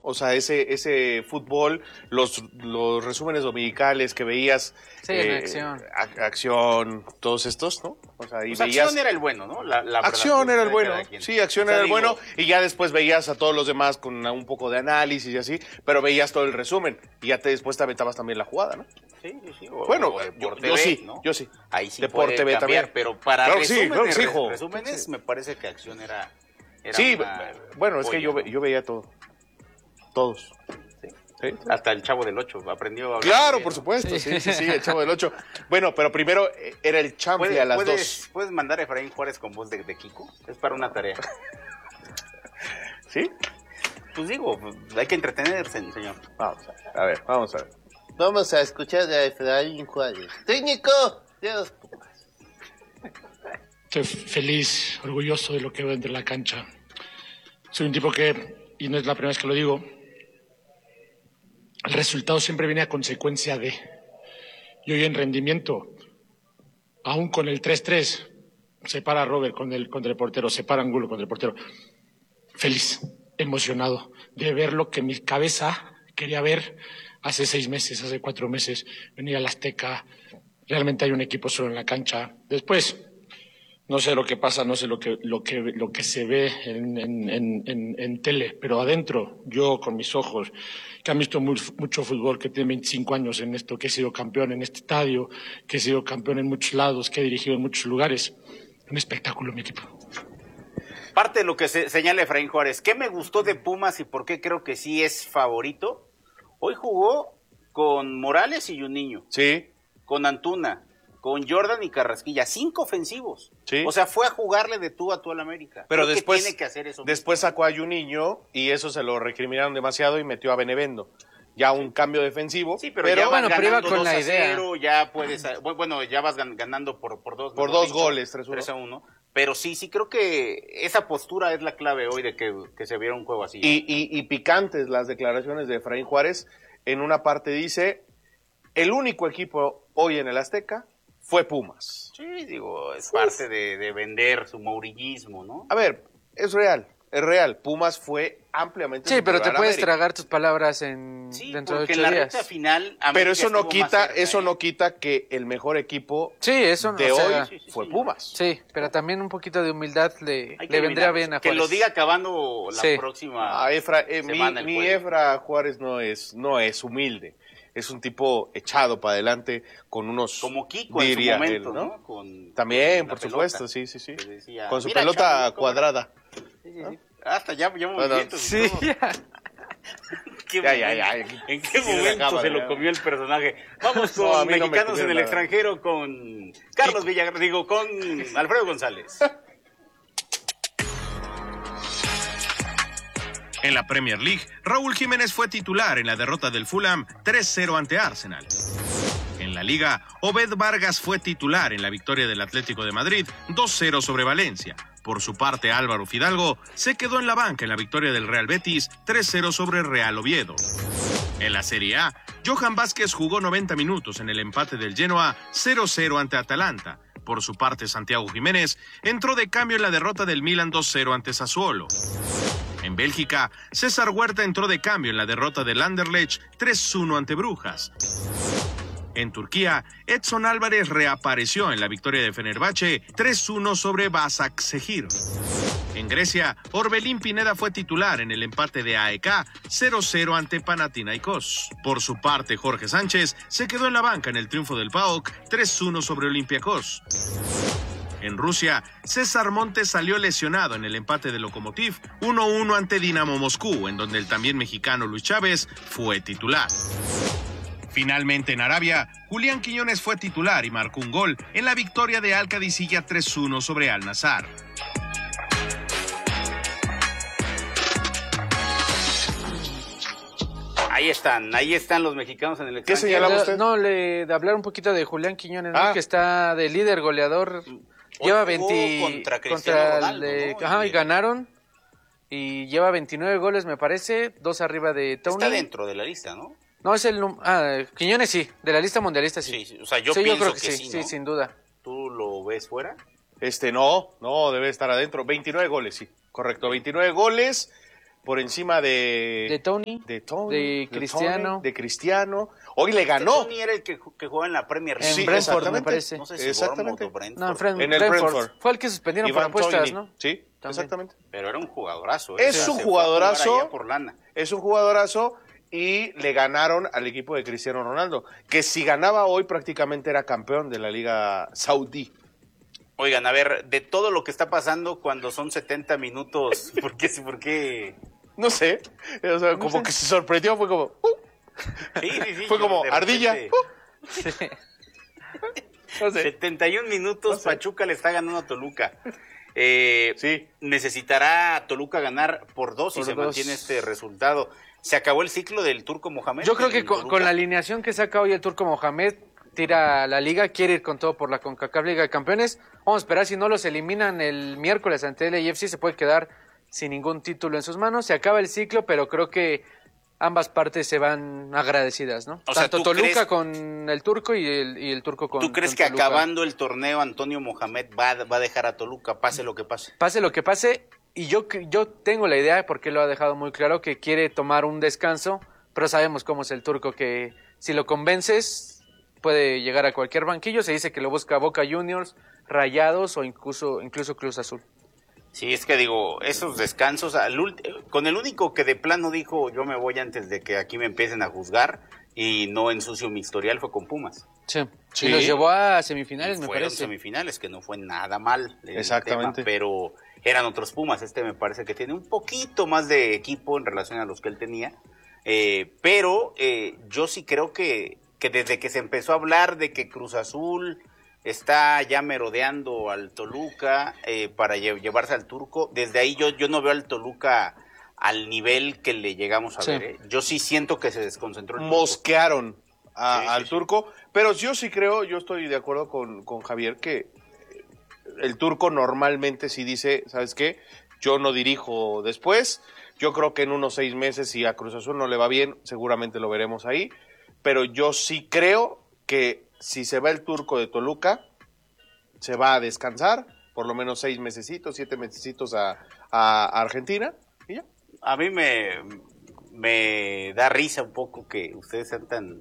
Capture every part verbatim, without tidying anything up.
O sea, ese ese fútbol, los, los resúmenes dominicales que veías. Sí, eh, en acción. A, acción, todos estos, ¿no? O sea, y pues veías... acción era el bueno, ¿no? La, la acción era el bueno, sí, acción o sea, era el digo... bueno, y ya después veías a todos los demás con un poco de análisis y así, pero veías todo el resumen, y ya te, después te aventabas también la jugada, ¿no? Sí, sí, sí. O, bueno, o yo, T V, yo sí, ¿no? yo sí. Ahí sí Deporte puede B cambiar, también. pero para claro resúmenes, sí, claro sí, hijo. resúmenes sí. me parece que acción era... era sí, una bueno, es joya, que yo, ¿no? yo veía todo, todos. ¿Sí? Sí, sí. Hasta el Chavo del Ocho aprendió a hablar. Claro, bien, por ¿no? supuesto, sí, sí, sí, sí, el Chavo del Ocho. Bueno, pero primero era el champi a las ¿Puedes, dos. ¿Puedes mandar a Efraín Juárez con voz de, de Kiko? Es para una tarea. ¿Sí? Pues digo, hay que entretenerse, señor. Vamos a ver, a ver, vamos a ver. Vamos a escuchar a Efraín Juárez. ¡Técnico de los Pumas! Estoy feliz, orgulloso de lo que veo dentro de la cancha. Soy un tipo que, y no es la primera vez que lo digo, el resultado siempre viene a consecuencia de. Y hoy en rendimiento, aún con el tres tres, se para Robert con el, contra el portero, se para Angulo contra el portero. Feliz, emocionado de ver lo que mi cabeza quería ver hace seis meses, hace cuatro meses, venir al Azteca. Realmente hay un equipo solo en la cancha. Después, no sé lo que pasa, no sé lo que, lo que, lo que se ve en, en, en, en tele, pero adentro, yo con mis ojos, que han visto muy, mucho fútbol, que tiene veinticinco años en esto, que he sido campeón en este estadio, que he sido campeón en muchos lados, que he dirigido en muchos lugares. Un espectáculo, mi equipo. Parte de lo que se, señala Efraín Juárez, ¿qué me gustó de Pumas y por qué creo que sí es favorito? Hoy jugó con Morales y Juninho. Sí. Con Antuna, con Jordan y Carrasquilla, cinco ofensivos. Sí. O sea, fue a jugarle de tú a tú al América. Pero Creo después, que tiene que hacer eso después sacó a Juninho y eso se lo recriminaron demasiado y metió a Benevendo. Ya un cambio defensivo. Sí, pero, pero ya vas bueno, pero iba ganando con dos la a idea. cero, ya puedes, bueno, ya vas ganando por, por dos. Por mejor dos dicho, goles, tres uno. tres a uno. Pero sí, sí creo que esa postura es la clave hoy de que, que se viera un juego así. Y, y, y picantes las declaraciones de Efraín Juárez. En una parte dice, el único equipo hoy en el Azteca fue Pumas. Sí, digo, es parte de, de vender su mourillismo, ¿no? A ver, es real, es real. Pumas fue ampliamente Sí, pero te superior a puedes América. tragar tus palabras en Sí, dentro de porque ocho en la días. recta final América Pero eso no estuvo más quita, cerca, eso ¿eh? no quita que el mejor equipo Sí, eso no, de o hoy sea, sí, sí, fue sí. Pumas. sí, pero también un poquito de humildad le, Hay que le vendría eliminarlos. bien a Que Juárez. lo diga acabando la Sí. próxima Ah, Efra, eh, mi semana el mi jueves. Efra Juárez no es, no es humilde. Es un tipo echado para adelante con unos... Como Kiko en su diría momento, él, ¿no? Con, También, con la por pelota, supuesto, sí, sí, sí. que decía, Con su "Mira, pelota chavo, ¿cómo cuadrada. Sí, sí, sí. Hasta ya, ya Bueno, movimientos. y Sí, todo. ya. ¿Qué Ya, ya, momento? ya. ¿En qué Sí, la momento cámara, se lo ya. comió el personaje? Vamos con No, a mí no me mexicanos comieron en el nada. extranjero con Carlos Villagrán, digo, con Alfredo González. En la Premier League, Raúl Jiménez fue titular en la derrota del Fulham tres cero ante Arsenal. En la Liga, Obed Vargas fue titular en la victoria del Atlético de Madrid dos cero sobre Valencia. Por su parte, Álvaro Fidalgo se quedó en la banca en la victoria del Real Betis tres cero sobre Real Oviedo. En la Serie A, Johan Vázquez jugó noventa minutos en el empate del Genoa cero cero ante Atalanta. Por su parte, Santiago Jiménez entró de cambio en la derrota del Milan dos cero ante Sassuolo. En Bélgica, César Huerta entró de cambio en la derrota del Anderlecht tres uno ante Brujas. En Turquía, Edson Álvarez reapareció en la victoria de Fenerbahce tres uno sobre Başakşehir. En Grecia, Orbelín Pineda fue titular en el empate de A E K cero cero ante Panathinaikos. Por su parte, Jorge Sánchez se quedó en la banca en el triunfo del P A O K tres uno sobre Olympiacos. En Rusia, César Montes salió lesionado en el empate de Lokomotiv uno uno ante Dinamo Moscú, en donde el también mexicano Luis Chávez fue titular. Finalmente en Arabia, Julián Quiñones fue titular y marcó un gol en la victoria de Al Qadisiyah tres uno sobre Al Nassr. Ahí están, ahí están los mexicanos en el ¿Qué extranjero. señalaba usted? No, le, de hablar un poquito de Julián Quiñones, ¿no? Ah. Que está de líder goleador. Hoy Lleva jugó veinte contra Cristiano el Ronaldo, de- ¿no? ajá, Y- y ganaron. Y lleva veintinueve goles, me parece, dos arriba de Tony. Está dentro de la lista, ¿no? No, es el num- ah, Quiñones sí, de la lista mundialista sí. Sí, sí, o sea, yo Sí, pienso creo que, que sí, sí, sí, ¿no? sin duda. ¿Tú lo ves fuera? Este, no, no, debe estar adentro. veintinueve goles, sí, correcto, veintinueve goles. por encima de... De Tony, de, Tony, de Cristiano. Tony, de Cristiano. Hoy le ganó. Tony era el que, que jugaba en la Premier League. En Sí, Brentford, me exactamente. parece. No sé si Exactamente. Bournemouth o Brentford. No, en, Fren- En el Brentford. Brentford. Fue el que suspendieron por Iván apuestas, Tony. ¿no? Sí, También. exactamente. Pero era un jugadorazo. ¿eh? Es O sea, un se fue a jugar jugadorazo. allá por lana. Es un jugadorazo y le ganaron al equipo de Cristiano Ronaldo, que si ganaba hoy prácticamente era campeón de la Liga Saudí. Oigan, a ver, de todo lo que está pasando cuando son setenta minutos, ¿por qué? ¿Por qué? No sé, o sea, como que se sorprendió, fue como... uh, Sí, sí, sí, fue yo como de ardilla. repente- uh, Sí. no sé. setenta y un minutos, No sé. Pachuca le está ganando a Toluca. Eh, Sí. Necesitará Toluca ganar por dos si Por se dos. mantiene este resultado. ¿Se acabó el ciclo del Turco Mohamed? Yo creo en que con, Toluca? con la alineación que saca hoy el Turco Mohamed, tira la liga, quiere ir con todo por la CONCACAF Liga de Campeones. Vamos a esperar, si no los eliminan el miércoles ante el L A F C, se puede quedar sin ningún título en sus manos. Se acaba el ciclo, pero creo que ambas partes se van agradecidas, ¿no? O sea, Tanto ¿tú Toluca crees- con el Turco y el, y el Turco con ¿Tú crees con que Toluca. acabando el torneo Antonio Mohamed va, a- va a dejar a Toluca, pase lo que pase? Pase lo que pase, y yo, cre- yo tengo la idea, porque lo ha dejado muy claro, que quiere tomar un descanso, pero sabemos cómo es el Turco, que si lo convences puede llegar a cualquier banquillo. Se dice que lo busca Boca Juniors, Rayados o incluso, incluso Cruz Azul. Sí, es que digo, esos descansos, al ult- con el único que de plano dijo yo me voy antes de que aquí me empiecen a juzgar y no ensucio mi historial fue con Pumas. Sí. Sí. Y los llevó a semifinales, me Fueron parece. semifinales, que no fue nada mal. el Exactamente. tema, pero eran otros Pumas. Este me parece que tiene un poquito más de equipo en relación a los que él tenía. Eh, pero eh, yo sí creo que, que desde que se empezó a hablar de que Cruz Azul está ya merodeando al Toluca eh, para lle- llevarse al Turco, desde ahí yo, yo no veo al Toluca al nivel que le llegamos a Sí. ver. ¿eh? Yo sí siento que se desconcentró el Turco. Mosquearon a- Sí, sí, al sí. Turco, pero yo sí creo, yo estoy de acuerdo con, con Javier, que el Turco normalmente sí dice, ¿sabes qué? Yo no dirijo después, yo creo que en unos seis meses, si a Cruz Azul no le va bien, seguramente lo veremos ahí, pero yo sí creo que si se va el Turco de Toluca, se va a descansar, por lo menos seis mesecitos, siete mesecitos a, a Argentina, y ya. A mí me, me da risa un poco que ustedes sean tan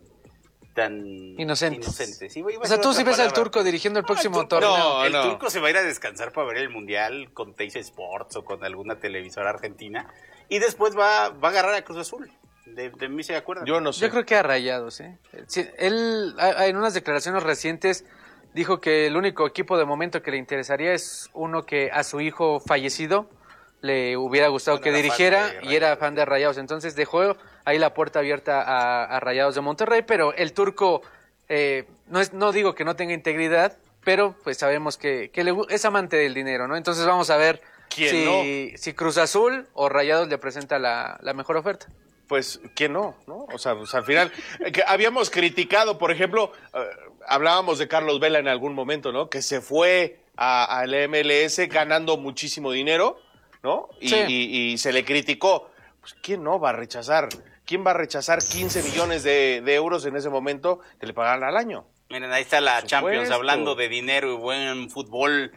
tan Inocentes. inocentes. Iba- iba a O sea, decir tú otra sí ves al palabra. Turco dirigiendo el No, próximo el turco- torneo. No, el no. Turco se va a ir a descansar para ver el Mundial con Teis Sports o con alguna televisora argentina y después va, va a agarrar a Cruz Azul. De, de mí se acuerdan. Yo no sé. Yo creo que a Rayados, ¿eh? Sí, él, a- a- en unas declaraciones recientes, dijo que el único equipo de momento que le interesaría es uno que a su hijo fallecido le hubiera gustado Bueno, que era fan dirigiera de y era Rayados. fan de Rayados. Entonces dejó ahí la puerta abierta a, a Rayados de Monterrey, pero el Turco, eh, no, es, no digo que no tenga integridad, pero pues sabemos que, que le gu- es amante del dinero, ¿no? Entonces vamos a ver ¿Quién si, si Cruz Azul o Rayados le presenta la, la mejor oferta. Pues, ¿quién no? ¿no? O sea, pues, al final, eh, que habíamos criticado, por ejemplo, eh, hablábamos de Carlos Vela en algún momento, ¿no? Que se fue a- al M L S ganando muchísimo dinero, ¿no? Y, Sí. y- y se le criticó. Pues, ¿quién no va a rechazar? ¿Quién va a rechazar quince millones de, de euros en ese momento que le pagan al año? Miren, ahí está la Por Champions, supuesto. hablando de dinero y buen fútbol.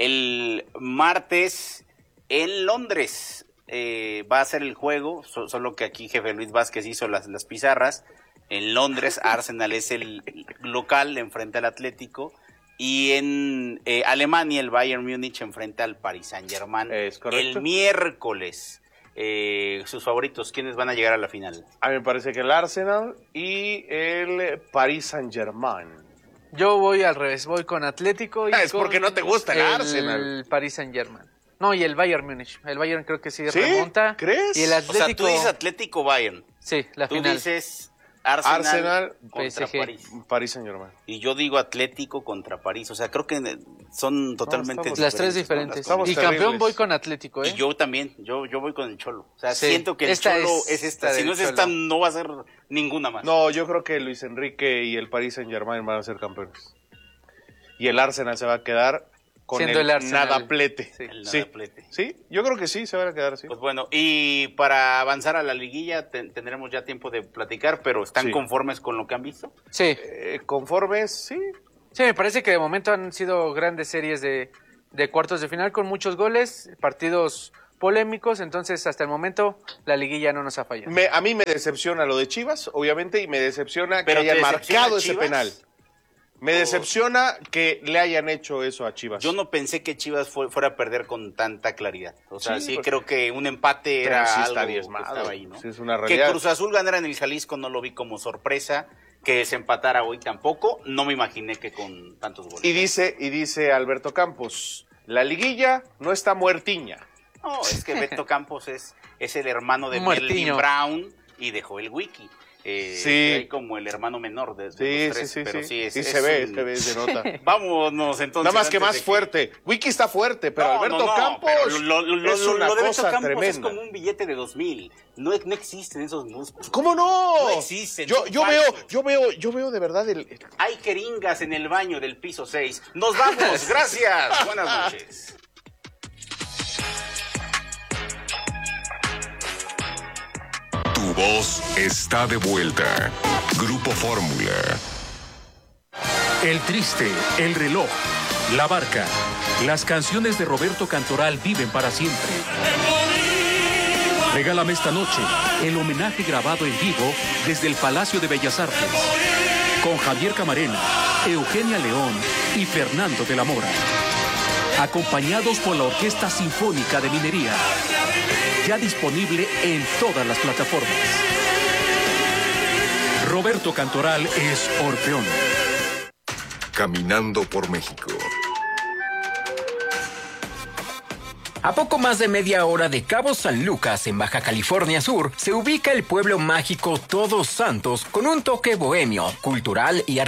El martes en Londres eh, va a ser el juego, so- solo que aquí Jefe Luis Vázquez hizo las, las pizarras. En Londres, Arsenal es el local, enfrenta al Atlético. Y en eh, Alemania, el Bayern Múnich enfrenta al Paris Saint-Germain. Es correcto. El miércoles, eh, sus favoritos, ¿quiénes van a llegar a la final? A mí me parece que el Arsenal y el Paris Saint-Germain. Yo voy al revés, voy con Atlético y Ah, es con porque no te gusta el Arsenal. El Paris Saint-Germain. No, y el Bayern Múnich. El Bayern creo que sí, ¿Sí? remonta. ¿Crees? Y el O Atlético... sea, tú dices Atlético Bayern. Sí, la Tú final. dices Arsenal, Arsenal, contra P S G. París. Paris Saint-Germain. Y yo digo Atlético contra París. O sea, creo que son totalmente estamos- Las tres ¿no? diferentes. Estamos Y terribles. campeón voy con Atlético, ¿eh? Y yo también, yo, yo voy con el Cholo. O sea, Sí, siento que el esta Cholo es es, esta. la Si del no es Cholo. esta, no va a ser ninguna más. No, yo creo que Luis Enrique y el Paris Saint-Germain van a ser campeones. Y el Arsenal se va a quedar con Siendo el, el Arsenal. nadaplete. Sí. El Sí. nadaplete. Sí, yo creo que sí, se van a quedar así. Pues bueno, y para avanzar a la liguilla ten- tendremos ya tiempo de platicar, pero ¿están Sí. conformes con lo que han visto? Sí. Eh, conformes, sí. Sí, me parece que de momento han sido grandes series de, de cuartos de final con muchos goles, partidos polémicos, entonces hasta el momento la liguilla no nos ha fallado. Me, a mí me decepciona lo de Chivas, obviamente, y me decepciona que ¿Pero te hayan decepciona marcado ese Chivas? penal. Me Oh. decepciona que le hayan hecho eso a Chivas. Yo no pensé que Chivas fue- fuera a perder con tanta claridad. O sea, sí, Sí, pues, creo que un empate pero era sí algo está que diezmado. estaba ahí, ¿no? Sí, es una Que realidad. Cruz Azul ganara en el Jalisco no lo vi como sorpresa. Que se empatara hoy tampoco. No me imaginé que con tantos goles. Y dice, y dice Alberto Campos, la liguilla no está muertiña. No, es que Beto Campos es, es el hermano de Muertiño. Melvin Brown y de Joel Wiki. Eh, Sí. es como el hermano menor de, de Sí, los tres, sí, sí, pero sí. sí, es, Sí es se ve, un- se ve, se nota. Vámonos entonces. Nada más que antes más de fuerte. Wiki está fuerte, pero No, Alberto no, no, Campos pero lo, lo- lo- es lo- una lo de Beto cosa Campos es tremenda. como un billete de dos mil. No, no existen esos músculos. ¿Cómo no? No existen, Yo, son yo veo, falsos. yo veo, yo veo de verdad el. Hay jeringas en el baño del piso seis. Nos vamos, gracias. Buenas noches. Tu voz está de vuelta. Grupo Fórmula. El Triste, El Reloj, La Barca. Las canciones de Roberto Cantoral viven para siempre. Regálame esta noche el homenaje grabado en vivo desde el Palacio de Bellas Artes. Con Javier Camarena, Eugenia León y Fernando de la Mora. Acompañados por la Orquesta Sinfónica de Minería. Ya disponible en todas las plataformas. Roberto Cantoral es Orfeón. Caminando por México. A poco más de media hora de Cabo San Lucas, en Baja California Sur, se ubica el pueblo mágico Todos Santos con un toque bohemio, cultural y artístico.